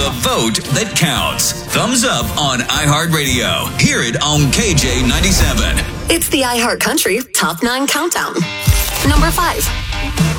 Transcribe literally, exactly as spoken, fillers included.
The vote that counts. Thumbs up on iHeartRadio. Hear it on K J ninety-seven. It's the iHeartCountry Top nine Countdown. Number five.